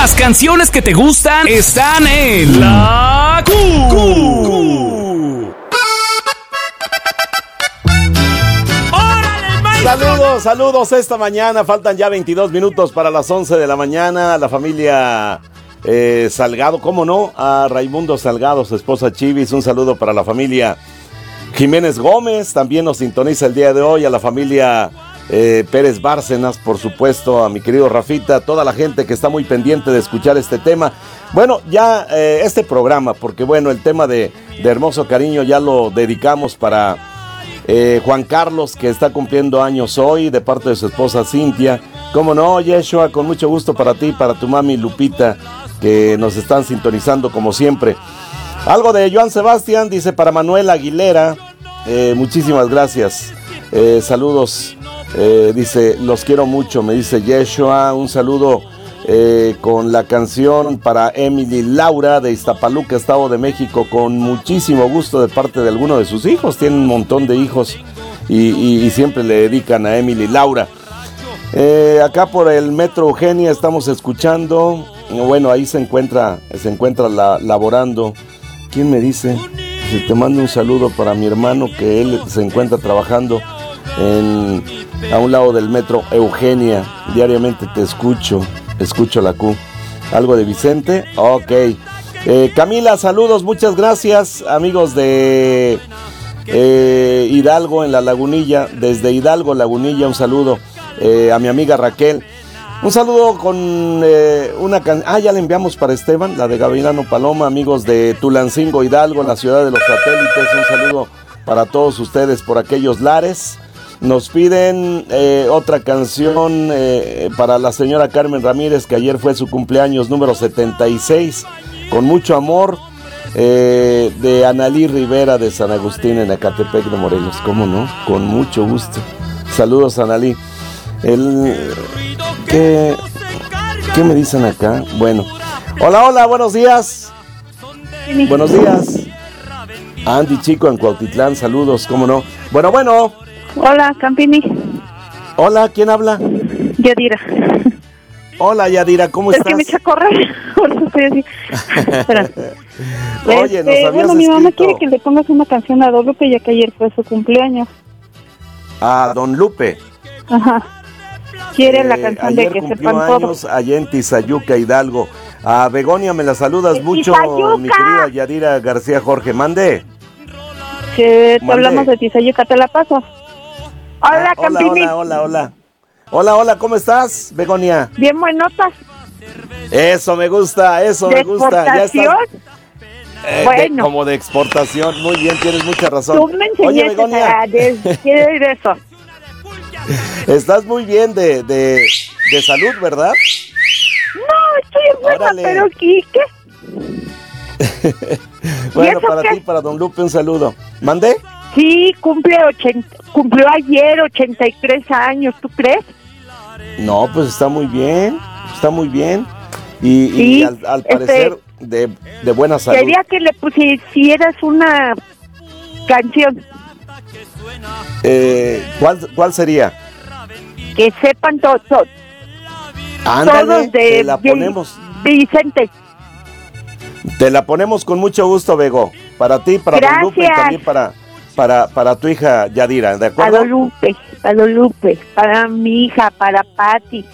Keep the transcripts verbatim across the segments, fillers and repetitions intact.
Las canciones que te gustan están en La Q. Saludos, saludos esta mañana. Faltan ya veintidós minutos para las once de la mañana. La familia eh, Salgado, ¿cómo no? A Raimundo Salgado, su esposa Chivis. Un saludo para la familia Jiménez Gómez. También nos sintoniza el día de hoy. A la familia eh, Pérez Bárcenas, por supuesto. A mi querido Rafita. Toda la gente que está muy pendiente de escuchar este tema. Bueno, ya eh, este programa, porque bueno, el tema de, de Hermoso Cariño ya lo dedicamos para... Eh, Juan Carlos, que está cumpliendo años hoy, de parte de su esposa Cintia. Cómo no, Yeshua, con mucho gusto para ti, para tu mami Lupita, que nos están sintonizando como siempre. Algo de Joan Sebastián, dice para Manuel Aguilera. Eh, muchísimas gracias. Eh, saludos, eh, dice, los quiero mucho, me dice Yeshua. Un saludo eh, con la canción para Emily Laura de Iztapaluca, Estado de México, con muchísimo gusto de parte de alguno de sus hijos. Tiene un montón de hijos y, y, y siempre le dedican a Emily Laura. Eh, acá por el Metro Eugenia estamos escuchando. Bueno, ahí se encuentra, se encuentra la, laborando. ¿Quién me dice? Si te mando un saludo para mi hermano, que él se encuentra trabajando en, a un lado del Metro Eugenia. Diariamente te escucho. Escucho la Q. ¿Algo de Vicente? Ok. Eh, Camila, saludos, muchas gracias, amigos de eh, Hidalgo en la Lagunilla. Desde Hidalgo, Lagunilla, un saludo eh, a mi amiga Raquel. Un saludo con eh, una canción. Ah, ya le enviamos para Esteban, la de Gavilano Paloma. Amigos de Tulancingo, Hidalgo, la ciudad de los satélites. Un saludo para todos ustedes por aquellos lares. Nos piden eh, otra canción eh, para la señora Carmen Ramírez, que ayer fue su cumpleaños número setenta y seis, con mucho amor, eh, de Analí Rivera de San Agustín en Ecatepec de Morelos. ¿Cómo no? Con mucho gusto. Saludos, Analí. El, ¿qué, ¿Qué me dicen acá? Bueno. Hola, hola, buenos días. Buenos días. Andy Chico en Cuautitlán, saludos, ¿cómo no? Bueno, bueno. Hola, Campini. Hola, ¿quién habla? Yadira. Hola, Yadira, ¿cómo es estás? Es que me echa a correr, por eso estoy así. Oye, este, nos habías Bueno, mi escrito... mamá quiere que le pongas una canción a Don Lupe, ya que ayer fue su cumpleaños. A Don Lupe. Ajá. Quiere eh, la canción de Que Sepan años, Todos. allá en Tizayuca, Hidalgo. A Begonia, me la saludas mucho, Tizayuca. mi querida Yadira García Jorge. Mande. Que te Mande. hablamos de Tizayuca, te la paso. Hola, Ah, hola, Campini. hola, hola, hola. Hola, hola, ¿cómo estás, Begonia? Bien buenotas. Eso me gusta, eso ¿De me gusta. Ya estás, exportación? eh, Bueno. de, como de exportación, muy bien, tienes mucha razón. Tú me Oye, enseñaste Begonia, a decir eso. estás muy bien de, de, de salud, ¿verdad? No, estoy enferma, Órale. pero ¿qué? ¿Qué? Bueno, eso para qué? ti, para Don Lupe, un saludo. ¿Mandé? Sí, cumple ochenta, cumplió ayer ochenta y tres años, ¿tú crees? No, pues está muy bien, está muy bien. Y, Sí, y al, al este, parecer de, de buena salud. Quería que le pusieras una canción. Eh, ¿cuál, ¿Cuál sería? Que sepan to, to, Ándale, todos de te la ponemos. Vicente. Te la ponemos con mucho gusto, Bego. Para ti, para Don Lupe y Gracias. también para, para, para tu hija Yadira, ¿de Para acuerdo? Lupe, para Lupe, para mi hija, para Patti.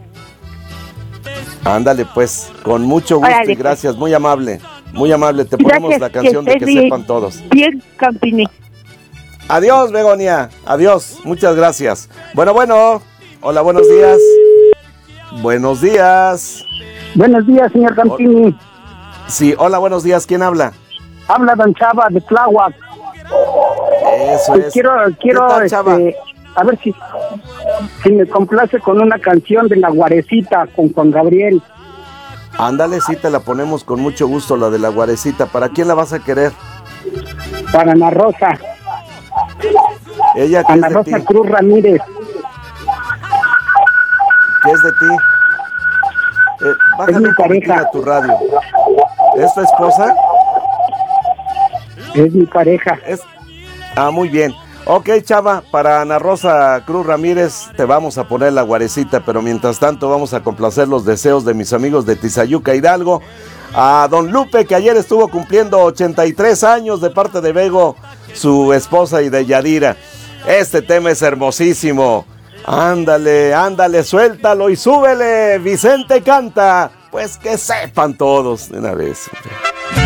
Ándale, pues, con mucho gusto. Órale, Y gracias, muy amable, muy amable. Te ponemos Gracias, la canción que de Que estés bien, Sepan Todos. Bien, Campini. Adiós, Begonia, adiós, muchas gracias. Bueno, bueno, hola, buenos días. Buenos días. Buenos días, señor Campini. Sí, hola, buenos días, ¿quién habla? Habla Don Chava de Tláhuac. Eso Pues es. quiero, quiero, ¿Qué tal, Chava? este, a ver si, si me complace con una canción de La Guarecita con Juan Gabriel. Ándale, sí, te la ponemos con mucho gusto, la de La Guarecita. ¿Para quién la vas a querer? Para Ana Rosa. Ella, ¿qué Ana es de Rosa ti? Cruz Ramírez. ¿Qué es de ti? Eh, bájale Es mi un poquitín pareja. a tu radio. ¿Es tu esposa? Es mi pareja. Es... Ah, muy bien. Ok, chava, para Ana Rosa Cruz Ramírez te vamos a poner la guarecita, pero mientras tanto vamos a complacer los deseos de mis amigos de Tizayuca, Hidalgo. A don Lupe, que ayer estuvo cumpliendo ochenta y tres años, de parte de Bego, su esposa, y de Yadira. Este tema es hermosísimo. Ándale, ándale, suéltalo y súbele. Vicente canta. Pues que sepan todos de una vez.